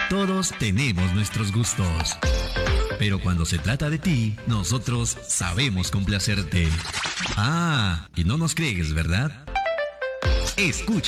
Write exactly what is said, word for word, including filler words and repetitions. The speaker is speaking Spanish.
Todos tenemos nuestros gustos. Pero cuando se trata de ti, nosotros sabemos complacerte. Ah, y no nos crees, ¿verdad? Escucha.